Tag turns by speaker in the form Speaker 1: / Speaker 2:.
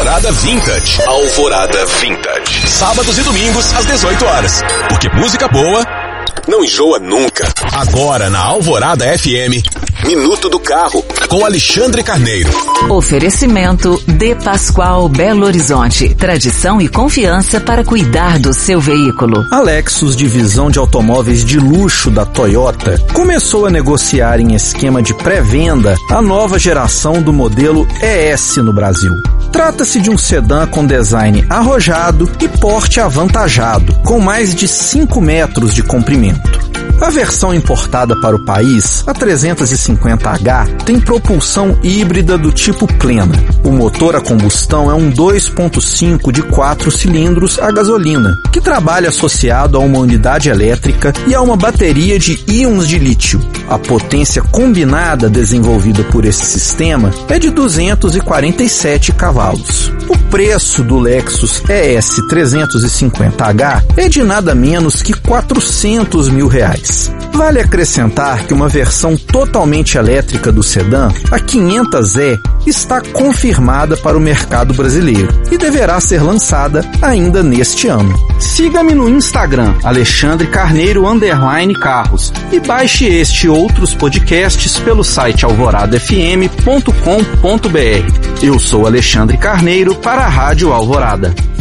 Speaker 1: Alvorada Vintage. Alvorada Vintage. Sábados e domingos às 18 horas. Porque música boa não enjoa nunca. Agora na Alvorada FM, Minuto do Carro, com Alexandre Carneiro.
Speaker 2: Oferecimento De Pascoal Belo Horizonte. Tradição e confiança para cuidar do seu veículo.
Speaker 3: A Lexus, divisão de automóveis de luxo da Toyota, começou a negociar em esquema de pré-venda a nova geração do modelo ES no Brasil. Trata-se de um sedã com design arrojado e porte avantajado, com mais de 5 metros de comprimento. A versão importada para o país, a 350H, tem propulsão híbrida do tipo plena. O motor a combustão é um 2.5 de 4 cilindros a gasolina, que trabalha associado a uma unidade elétrica e a uma bateria de íons de lítio. A potência combinada desenvolvida por esse sistema é de 247 cavalos. O preço do Lexus ES 350H é de nada menos que R$400 mil. Vale acrescentar que uma versão totalmente elétrica do sedã, a 500E, está confirmada para o mercado brasileiro e deverá ser lançada ainda neste ano. Siga-me no Instagram, Alexandre Carneiro _Carros, e baixe este e outros podcasts pelo site alvoradafm.com.br. Eu sou Alexandre Carneiro para a Rádio Alvorada.